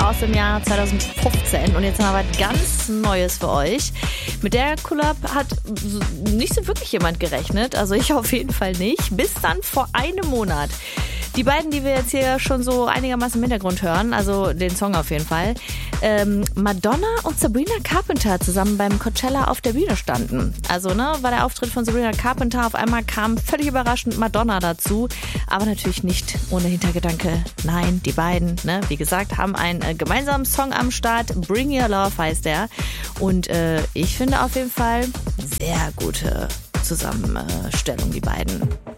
aus dem Jahr 2015 und jetzt haben wir was ganz Neues für euch. Mit der Collab hat nicht so wirklich jemand gerechnet, also ich auf jeden Fall nicht, bis dann vor einem Monat. Die beiden, die wir jetzt hier schon so einigermaßen im Hintergrund hören, also den Song auf jeden Fall, Madonna und Sabrina Carpenter zusammen beim Coachella auf der Bühne standen. Also war der Auftritt von Sabrina Carpenter, auf einmal kam völlig überraschend Madonna dazu, aber natürlich nicht ohne Hintergedanke. Nein, die beiden, wie gesagt, haben einen gemeinsamen Song am Start, Bring Your Love heißt der, und ich finde auf jeden Fall sehr gute Zusammenstellung, die beiden.